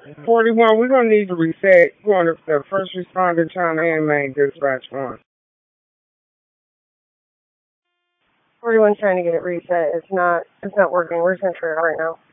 41, we're going to need to reset. Going to the first responder China and main dispatch one. 41 trying to get it reset. It's not working. We're central right now.